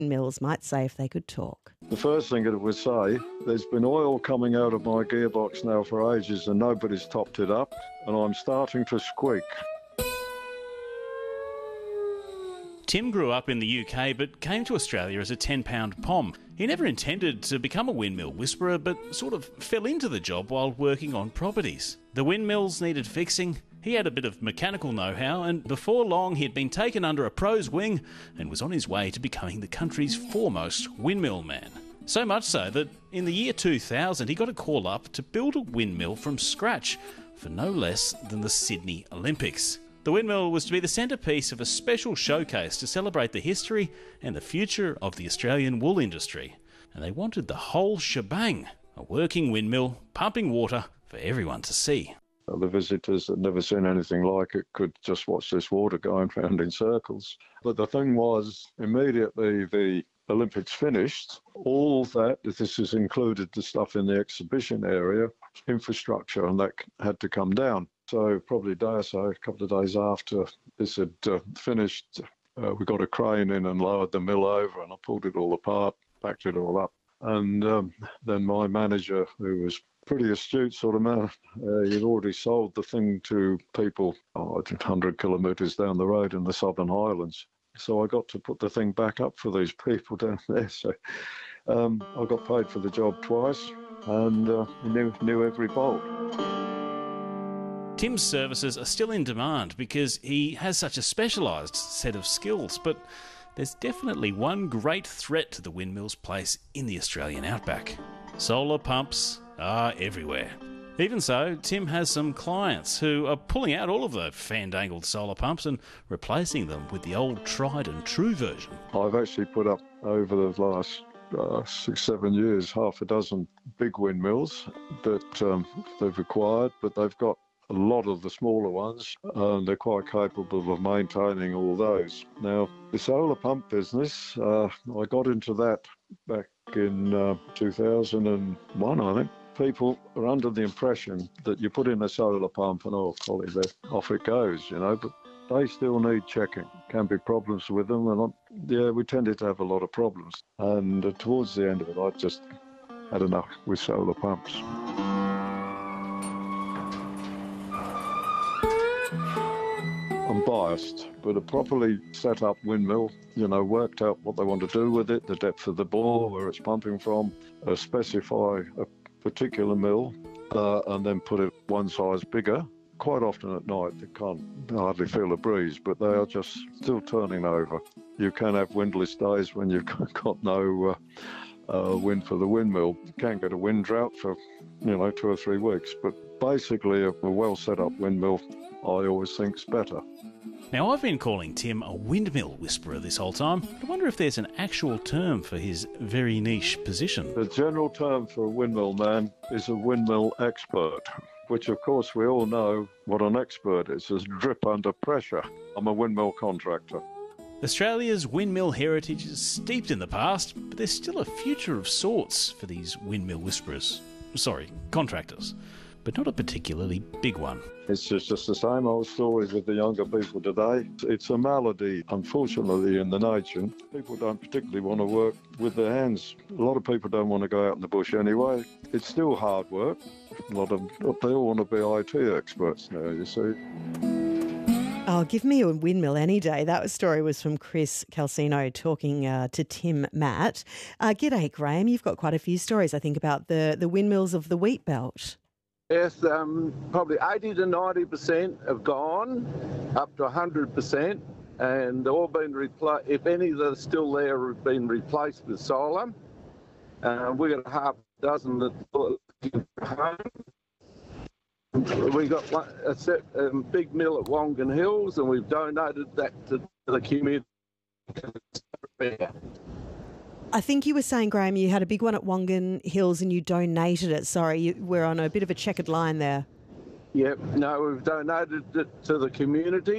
Mills might say if they could talk. The first thing it would say, there's been oil coming out of my gearbox now for ages and nobody's topped it up, and I'm starting to squeak. Tim grew up in the UK but came to Australia as a 10-pound pom. He never intended to become a windmill whisperer but sort of fell into the job while working on properties. The windmills needed fixing, he had a bit of mechanical know-how, and before long he had been taken under a pro's wing and was on his way to becoming the country's foremost windmill man. So much so that in the year 2000 he got a call up to build a windmill from scratch for no less than the Sydney Olympics. The windmill was to be the centrepiece of a special showcase to celebrate the history and the future of the Australian wool industry. And they wanted the whole shebang, a working windmill, pumping water for everyone to see. The visitors that never seen anything like it could just watch this water going round in circles. But the thing was, immediately the Olympics finished, all that, this has included the stuff in the exhibition area, infrastructure, and that had to come down. So probably a day or so, a couple of days after this had finished, we got a crane in and lowered the mill over, and I pulled it all apart, packed it all up. And then my manager, who was pretty astute sort of man, he'd already sold the thing to people 100 kilometres down the road in the Southern Highlands. So I got to put the thing back up for these people down there. So I got paid for the job twice and knew every bolt. Tim's services are still in demand because he has such a specialised set of skills, but there's definitely one great threat to the windmill's place in the Australian outback. Solar pumps are everywhere. Even so, Tim has some clients who are pulling out all of the fandangled solar pumps and replacing them with the old tried and true version. I've actually put up over the last 6-7 years half a dozen big windmills that they've acquired, but they've got a lot of the smaller ones, and they're quite capable of maintaining all those. Now, the solar pump business, I got into that back in 2001, I think. People are under the impression that you put in a solar pump and, golly, off it goes, but they still need checking. Can be problems with them, and we tended to have a lot of problems. And towards the end of it, I just had enough with solar pumps. I'm biased, but a properly set up windmill, worked out what they want to do with it, the depth of the bore, where it's pumping from, specify a particular mill, and then put it one size bigger. Quite often at night, they can't hardly feel a breeze, but they are just still turning over. You can have windless days when you've got no wind for the windmill. You can get a wind drought for, 2 or 3 weeks, but basically a well set up windmill, I always think, is better. Now, I've been calling Tim a windmill whisperer this whole time. I wonder if there's an actual term for his very niche position. The general term for a windmill man is a windmill expert, which of course we all know what an expert is drip under pressure. I'm a windmill contractor. Australia's windmill heritage is steeped in the past, but there's still a future of sorts for these windmill whisperers. Contractors. But not a particularly big one. It's just the same old stories with the younger people today. It's a malady, unfortunately, in the nation. People don't particularly want to work with their hands. A lot of people don't want to go out in the bush anyway. It's still hard work. They all want to be IT experts now, you see. Oh, give me a windmill any day. That story was from Chris Calcino talking to Tim Matt. G'day, Graham. You've got quite a few stories, I think, about the windmills of the wheat belt. Yes, probably 80 to 90% have gone, up to 100%, and they've all been replaced. If any that are still there have been replaced with solar. We've got a half dozen that home. We got a big mill at Wongan Hills, and we've donated that to the community. I think you were saying, Graham, you had a big one at Wongan Hills and you donated it. Sorry, we're on a bit of a checkered line there. Yep, no, we've donated it to the community.